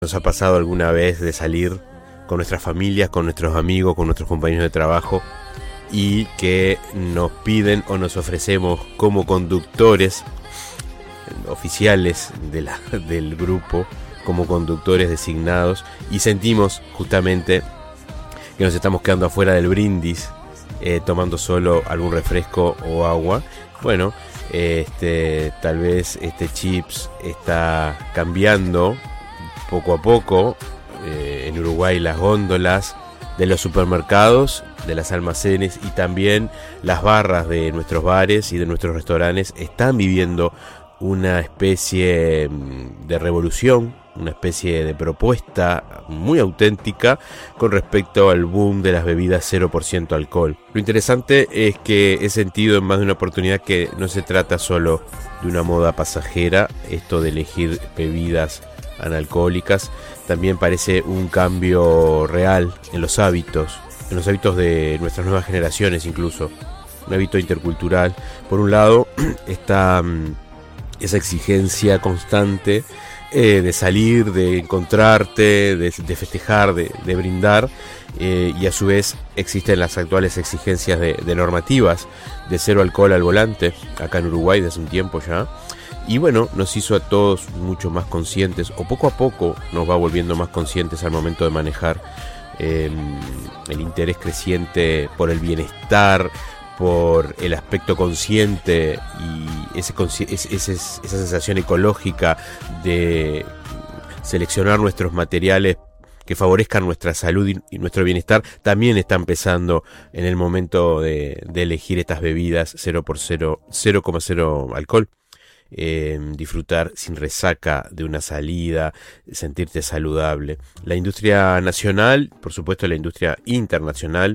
Nos ha pasado alguna vez de salir con nuestras familias, con nuestros amigos, con nuestros compañeros de trabajo y que nos piden o nos ofrecemos como conductores oficiales del grupo, como conductores designados, y sentimos justamente que nos estamos quedando afuera del brindis, tomando solo algún refresco o agua. Bueno, tal vez Chips está cambiando poco a poco. En Uruguay las góndolas de los supermercados, de las almacenes y también las barras de nuestros bares y de nuestros restaurantes están viviendo una especie de revolución, una especie de propuesta muy auténtica con respecto al boom de las bebidas 0% alcohol. Lo interesante es que he sentido en más de una oportunidad que no se trata solo de una moda pasajera, esto de elegir bebidas analcohólicas, también parece un cambio real en los hábitos de nuestras nuevas generaciones, incluso un hábito intercultural. Por un lado está esa exigencia constante de salir, de encontrarte, de festejar, de brindar, y a su vez existen las actuales exigencias de normativas de cero alcohol al volante, acá en Uruguay desde un tiempo ya. Y bueno, nos hizo a todos mucho más conscientes, o poco a poco nos va volviendo más conscientes al momento de manejar, el interés creciente por el bienestar, por el aspecto consciente y esa sensación ecológica de seleccionar nuestros materiales que favorezcan nuestra salud y nuestro bienestar. También está empezando en el momento de elegir estas bebidas 0,0 alcohol. Disfrutar sin resaca de una salida, sentirte saludable. La industria nacional, por supuesto la industria internacional,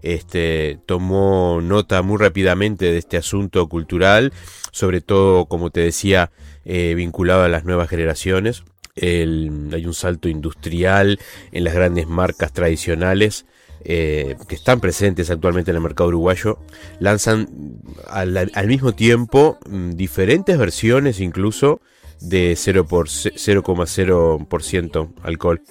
tomó nota muy rápidamente de este asunto cultural, sobre todo, como te decía, vinculado a las nuevas generaciones. Hay un salto industrial en las grandes marcas tradicionales que están presentes actualmente en el mercado uruguayo. Lanzan al mismo tiempo diferentes versiones incluso de 0,0% alcohol.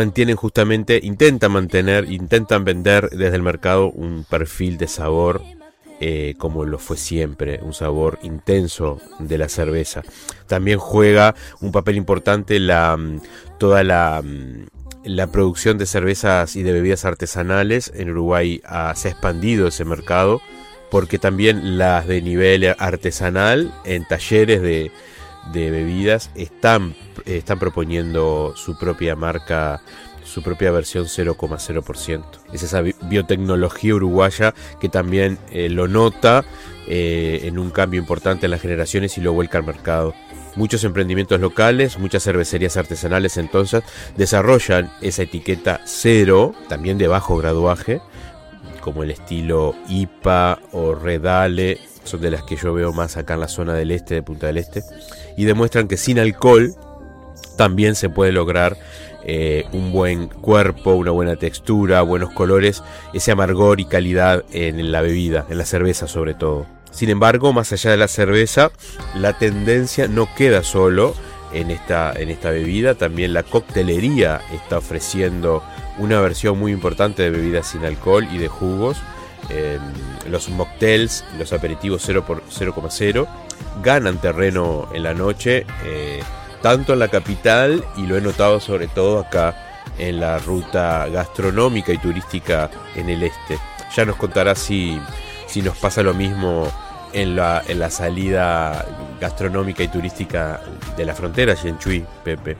Intentan vender desde el mercado un perfil de sabor como lo fue siempre, un sabor intenso de la cerveza. También juega un papel importante toda la producción de cervezas y de bebidas artesanales. En Uruguay se ha expandido ese mercado, porque también las de nivel artesanal en talleres de bebidas están proponiendo su propia marca, su propia versión 0,0%. Es esa biotecnología uruguaya que también lo nota en un cambio importante en las generaciones y lo vuelca al mercado. Muchos emprendimientos locales, muchas cervecerías artesanales entonces desarrollan esa etiqueta cero, también de bajo graduaje, como el estilo IPA o Red Ale, son de las que yo veo más acá en la zona del este, de Punta del Este, y demuestran que sin alcohol también se puede lograr un buen cuerpo, una buena textura, buenos colores, ese amargor y calidad en la bebida, en la cerveza sobre todo. Sin embargo, más allá de la cerveza, la tendencia no queda solo en esta bebida. También la coctelería está ofreciendo una versión muy importante de bebidas sin alcohol y de jugos. Los mocktails, los aperitivos 0,0 ganan terreno en la noche, tanto en la capital, y lo he notado sobre todo acá en la ruta gastronómica y turística en el este. Ya nos contará si nos pasa lo mismo en la salida gastronómica y turística de la frontera, Yenchuy, Pepe.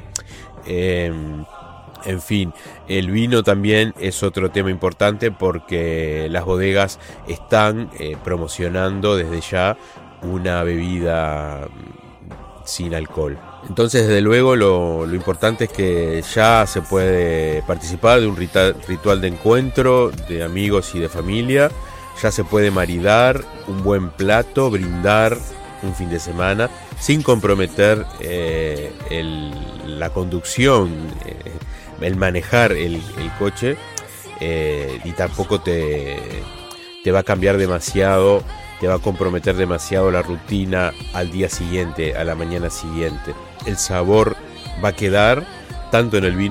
En fin, el vino también es otro tema importante, porque las bodegas están promocionando desde ya una bebida sin alcohol. Entonces, desde luego, lo importante es que ya se puede participar de un ritual de encuentro de amigos y de familia. Ya se puede maridar un buen plato, brindar un fin de semana sin comprometer la conducción, el manejar el coche, y tampoco te va a cambiar demasiado, te va a comprometer demasiado la rutina al día siguiente, a la mañana siguiente. El sabor va a quedar, tanto en el vino